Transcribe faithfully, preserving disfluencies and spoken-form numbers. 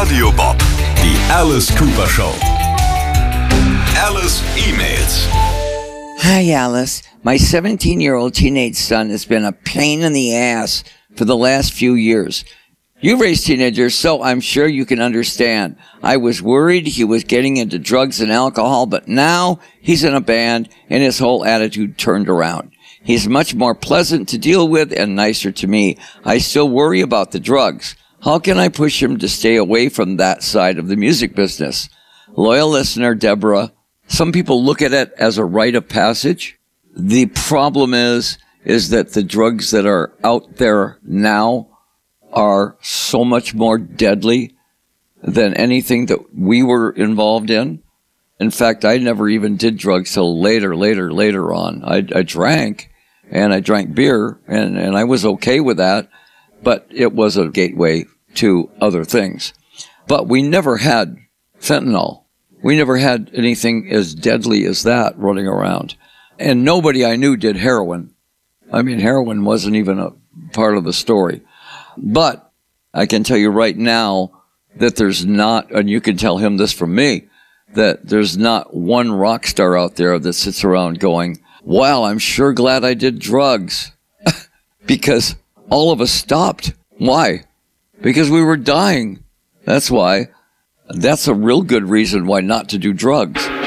Radio Bob, die Alice Cooper Show. Alice emails. Hi, Alice. My seventeen-year-old teenage son has been a pain in the ass for the last few years. You raise teenagers, so I'm sure you can understand. I was worried he was getting into drugs and alcohol, but now he's in a band and his whole attitude turned around. He's much more pleasant to deal with and nicer to me. I still worry about the drugs. How can I push him to stay away from that side of the music business? Loyal listener, Deborah. Some people look at it as a rite of passage. The problem is, is that the drugs that are out there now are so much more deadly than anything that we were involved in. In fact, I never even did drugs till later, later, later on. I, I drank, and I drank beer, and, and I was okay with that, but it was a gateway to other things. But we never had fentanyl. We never had anything as deadly as that running around. And nobody I knew did heroin. I mean, heroin wasn't even a part of the story. But I can tell you right now that there's not, and you can tell him this from me, that there's not one rock star out there that sits around going, wow, I'm sure glad I did drugs. Because all of us stopped. Why? Because we were dying. That's why. That's a real good reason why not to do drugs.